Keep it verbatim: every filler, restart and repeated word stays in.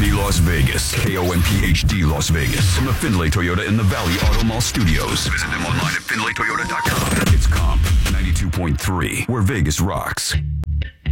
D Las Vegas. K O M P H D Las Vegas. From the Findlay Toyota in the Valley Auto Mall Studios. Visit them online at findlay toyota dot com. It's Comp ninety-two point three, where Vegas rocks.